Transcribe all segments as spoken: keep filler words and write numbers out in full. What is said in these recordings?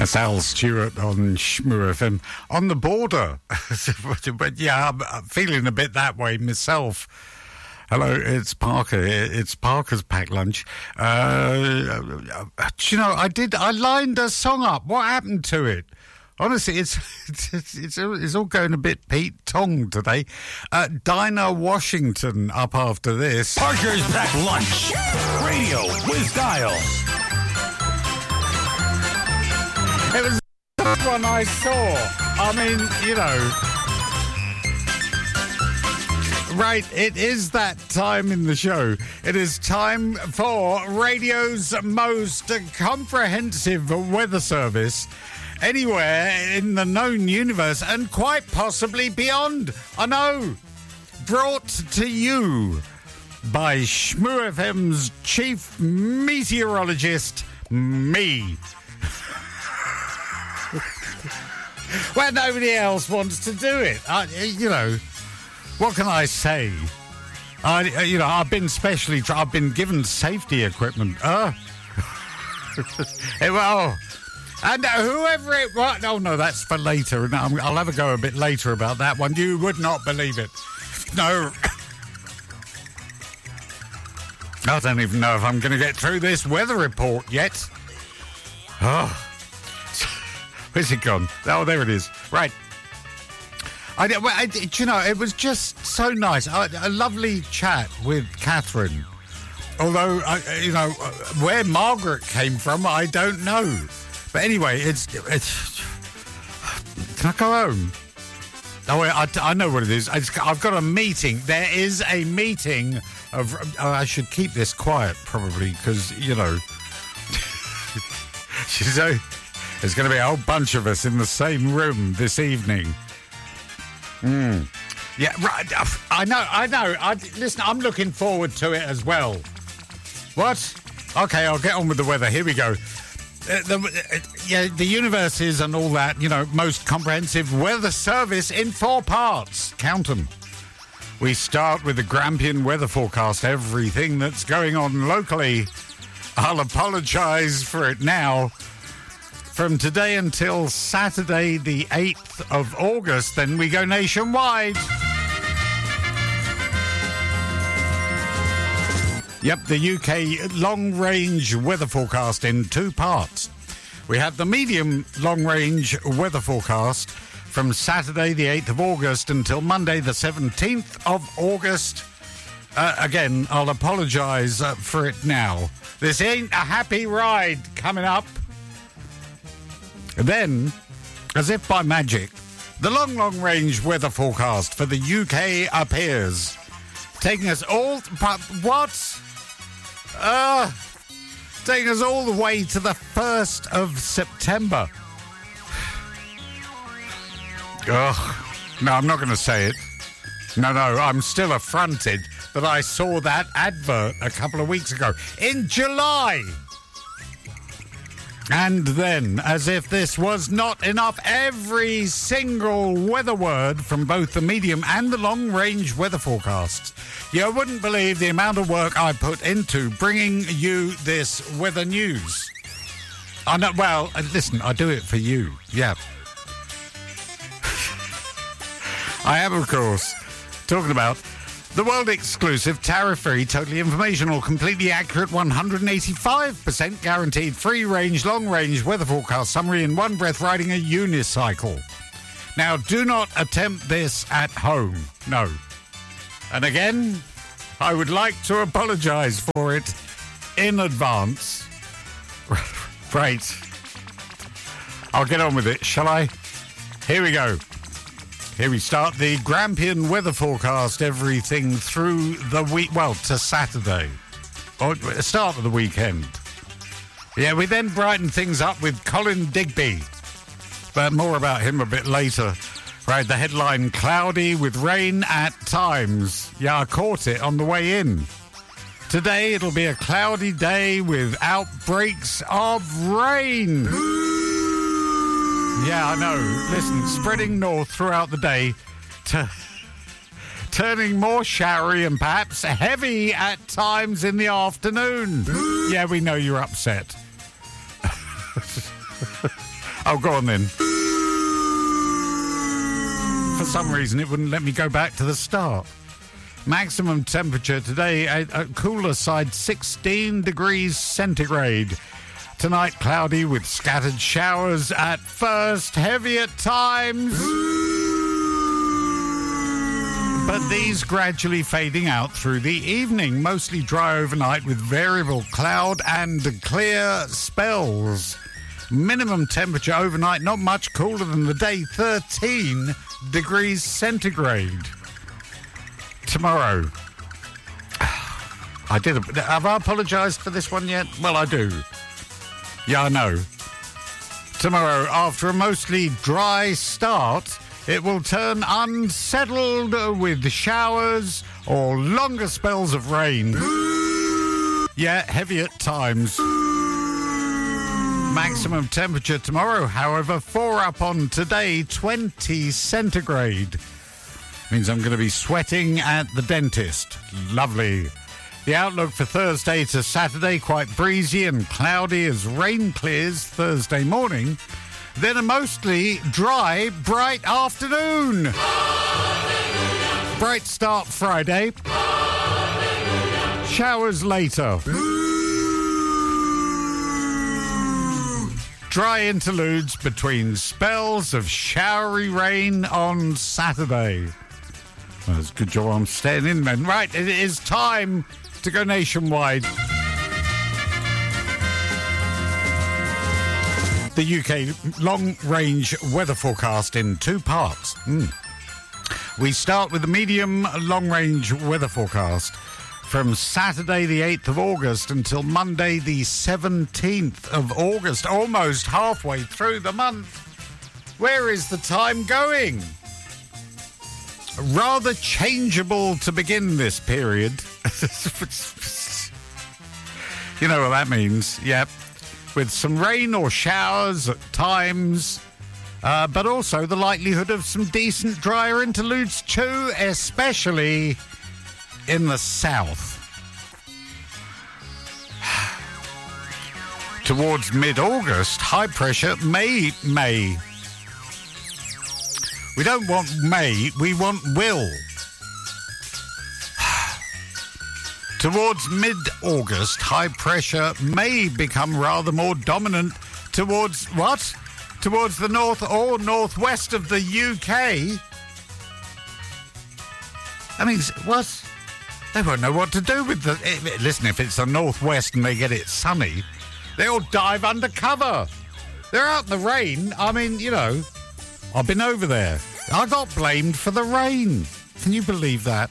That's Al Stewart on Shmoo F M. On the border. But yeah, I'm, I'm feeling a bit that way myself. Hello, it's Parker. It's Parker's Packed Lunch. Uh, do you know, I did, I lined a song up. What happened to it? Honestly, it's it's, it's it's all going a bit Pete Tong today. Uh, Dinah Washington up after this. Parker's Packed Lunch. Radio with style. It was the first one I saw. I mean, you know. Right, it is that time in the show. It is time for radio's most comprehensive weather service anywhere in the known universe and quite possibly beyond. I know. Brought to you by Shmoo F M's chief meteorologist, me. Well, nobody else wants to do it. I, you know, what can I say? I, you know, I've been specially, tra- I've been given safety equipment. Uh, well, and whoever it was, oh no, that's for later. No, I'll have a go a bit later about that one. You would not believe it. No. I don't even know if I'm going to get through this weather report yet. Oh. Where's it gone? Oh, there it is. Right. I, I, do you know, it was just so nice. A, a lovely chat with Catherine. Although, uh, you know, where Margaret came from, I don't know. But anyway, it's... it's can I go home? Oh, I, I know what it is. I just, I've got a meeting. There is a meeting of... Oh, I should keep this quiet, probably, because, you know... she's a, there's going to be a whole bunch of us in the same room this evening. Mm. Yeah, right. I know, I know. I, listen, I'm looking forward to it as well. What? Okay, I'll get on with the weather. Here we go. Uh, the, uh, yeah, the universe is and all that, you know, most comprehensive weather service in four parts. Count them. We start with the Grampian weather forecast, everything that's going on locally. I'll apologise for it now. From today until Saturday, the eighth of August, then we go nationwide. Yep, the U K long-range weather forecast in two parts. We have the medium long-range weather forecast from Saturday, the eighth of August, until Monday, the seventeenth of August. Uh, again, I'll apologise uh, for it now. This ain't a happy ride coming up. Then, as if by magic, the long, long-range weather forecast for the U K appears, taking us all... What? Uh, taking us all the way to the first of September. Ugh. No, I'm not going to say it. No, no, I'm still affronted that I saw that advert a couple of weeks ago. In July... And then, as if this was not enough, every single weather word from both the medium and the long-range weather forecasts. You wouldn't believe the amount of work I put into bringing you this weather news. I know, well, listen, I do it for you, yeah. I am, of course, talking about the world-exclusive, tariff-free, totally informational, completely accurate, one hundred eighty-five percent guaranteed, free-range, long-range weather forecast summary in one breath riding a unicycle. Now, do not attempt this at home. No. And again, I would like to apologise for it in advance. Right. I'll get on with it, shall I? Here we go. Here we start the Grampian weather forecast, everything through the week, well, to Saturday, or start of the weekend. Yeah, we then brighten things up with Colin Digby, but more about him a bit later. Right, the headline, cloudy with rain at times. Yeah, I caught it on the way in. Today it'll be a cloudy day with outbreaks of rain. Yeah, I know. Listen, spreading north throughout the day, t- turning more showery and perhaps heavy at times in the afternoon. Yeah, we know you're upset. Oh, go on then. For some reason, it wouldn't let me go back to the start. Maximum temperature today, a, a cooler side, sixteen degrees centigrade. Tonight, cloudy with scattered showers at first, heavy at times. But these gradually fading out through the evening. Mostly dry overnight with variable cloud and clear spells. Minimum temperature overnight not much cooler than the day, thirteen degrees centigrade. Tomorrow. I did. A, have I apologised for this one yet? Well, I do. Yeah, I know. Tomorrow, after a mostly dry start, it will turn unsettled with showers or longer spells of rain. Yeah, heavy at times. Maximum temperature tomorrow, however, four up on today, twenty centigrade. Means I'm going to be sweating at the dentist. Lovely. The outlook for Thursday to Saturday, quite breezy and cloudy as rain clears Thursday morning. Then a mostly dry, bright afternoon. Hallelujah. Bright start Friday. Hallelujah. Showers later. Dry interludes between spells of showery rain on Saturday. Well, it's a good job I'm staying in, man. Right, it is time to go nationwide. The U K long-range weather forecast in two parts. Mm. We start with the medium long-range weather forecast from Saturday the eighth of August until Monday the seventeenth of August, almost halfway through the month. Where is the time going? Rather changeable to begin this period. You know what that means, yep. With some rain or showers at times, uh, but also the likelihood of some decent drier interludes too, especially in the south. Towards mid-August, high pressure may, may. We don't want may, we want will. Towards mid-August, high pressure may become rather more dominant towards what? Towards the north or northwest of the U K. I mean, what? They won't know what to do with the... Listen, if it's the northwest and they get it sunny, they'll dive under cover. They're out in the rain. I mean, you know, I've been over there. I got blamed for the rain. Can you believe that?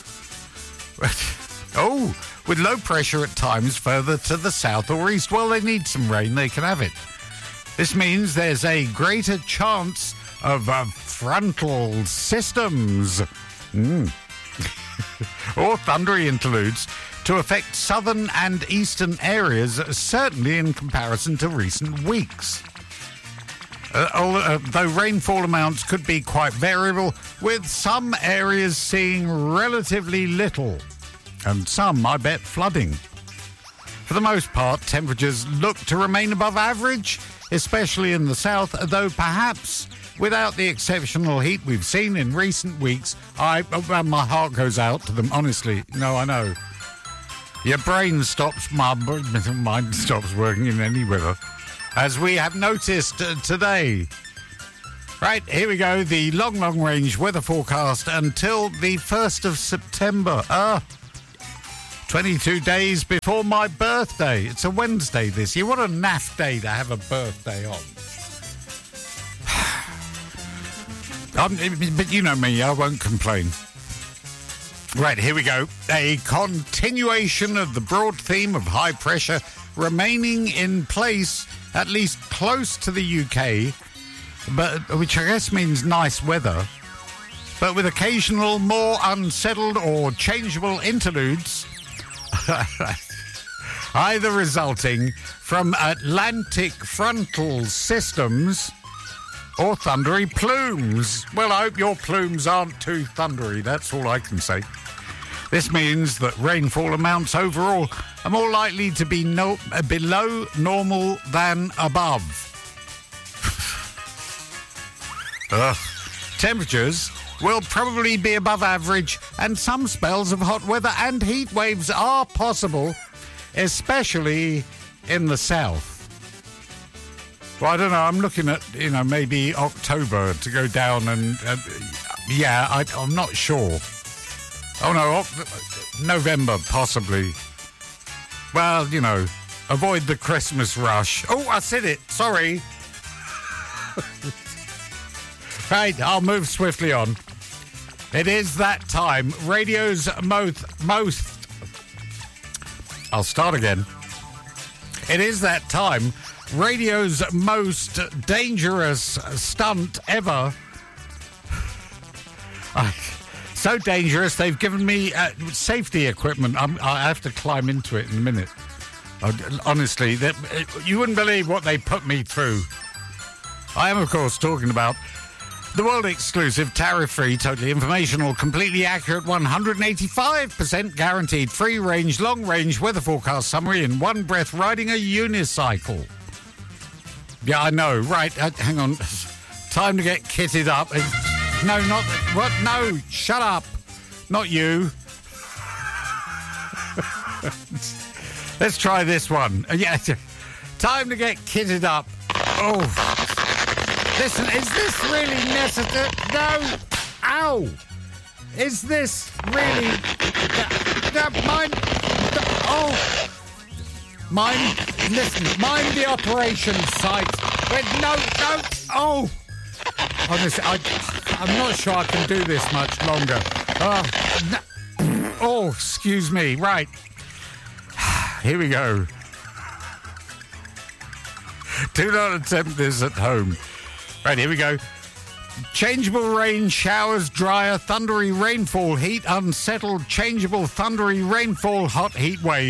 Oh, with low pressure at times further to the south or east. Well, they need some rain. They can have it. This means there's a greater chance of uh, frontal systems mm. or thundery interludes to affect southern and eastern areas, certainly in comparison to recent weeks. Uh, although, though rainfall amounts could be quite variable, with some areas seeing relatively little. And some, I bet, flooding. For the most part, temperatures look to remain above average, especially in the south, though perhaps without the exceptional heat we've seen in recent weeks. I, oh, my heart goes out to them, honestly. No, I know. Your brain stops, my mind stops working in any weather, as we have noticed uh, today. Right, here we go. The long, long-range weather forecast until the first of September. Ah. twenty-two days before my birthday. It's a Wednesday this year. What a naff day to have a birthday on. um, but you know me, I won't complain. Right, here we go. A continuation of the broad theme of high pressure remaining in place, at least close to the U K, but which I guess means nice weather, but with occasional more unsettled or changeable interludes, either resulting from Atlantic frontal systems or thundery plumes. Well, I hope your plumes aren't too thundery, that's all I can say. This means that rainfall amounts overall are more likely to be no, below normal than above. Ugh. Temperatures will probably be above average, and some spells of hot weather and heat waves are possible, especially in the south. Well, I don't know. I'm looking at, you know, maybe October to go down and, uh, yeah, I, I'm not sure. Oh, no, Oct- November, possibly. Well, you know, avoid the Christmas rush. Oh, I said it. Sorry. Right, I'll move swiftly on. It is that time. Radio's most, most... I'll start again. It is that time. Radio's most dangerous stunt ever. I, so dangerous, they've given me uh, safety equipment. I'm, I have to climb into it in a minute. Uh, honestly, that, you wouldn't believe what they put me through. I am, of course, talking about the world-exclusive, tariff-free, totally informational, completely accurate, one hundred eighty-five percent guaranteed, free-range, long-range weather forecast summary in one breath, riding a unicycle. Yeah, I know. Right, uh, hang on. Time to get kitted up. Uh, no, not... What? No, shut up. Not you. Let's try this one. Uh, yeah, time to get kitted up. Oh... Listen, is this really necessary? No! Ow! Is this really... Uh, uh, mind... Uh, oh! Mind... Listen, mind the operation site. Wait, no, no! Oh! Honestly, I, I'm not sure I can do this much longer. Oh, no. Oh, excuse me. Right. Here we go. Do not attempt this at home. Right, here we go. Changeable rain, showers, dryer, thundery rainfall, heat, unsettled, changeable, thundery rainfall, hot heat wave.